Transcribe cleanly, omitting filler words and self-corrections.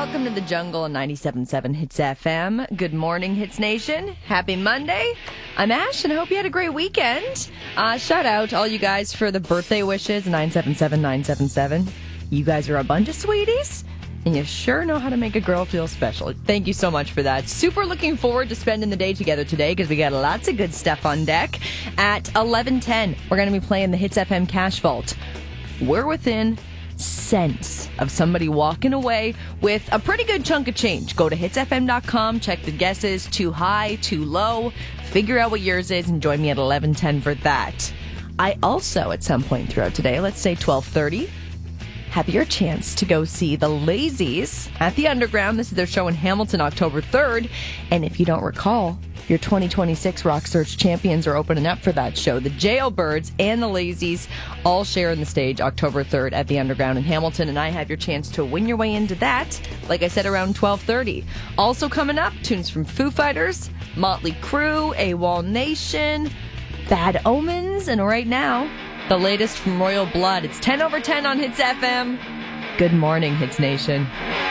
Welcome to the jungle on 97.7 Hits FM. Good morning, Hits Nation. Happy Monday. I'm Ash, and I hope you had a great weekend. Shout out to all you guys for the birthday wishes, 977-977. You guys are a bunch of sweeties, and you sure know how to make a girl feel special. Thank you so much for that. Super looking forward to spending the day together today because we got lots of good stuff on deck. At 11:10, we're going to be playing the Hits FM Cash Vault. We're within cents of somebody walking away with a pretty good chunk of change. Go to hitsfm.com, check the guesses, too high, too low, figure out what yours is, and join me at 11:10 for that. I also, at some point throughout today, let's say 12:30, have your chance to go see the Lazies at the Underground. This is their show in Hamilton, October 3rd. And if you don't recall, your 2026 Rock Search champions are opening up for that show. The Jailbirds and the Lazies all share in the stage October 3rd at the Underground in Hamilton. And I have your chance to win your way into that, like I said, around 12:30. Also coming up, tunes from Foo Fighters, Motley Crue, AWOL Nation, Bad Omens, and right now, the latest from Royal Blood. It's 10 over 10 on Hits FM. Good morning, Hits Nation.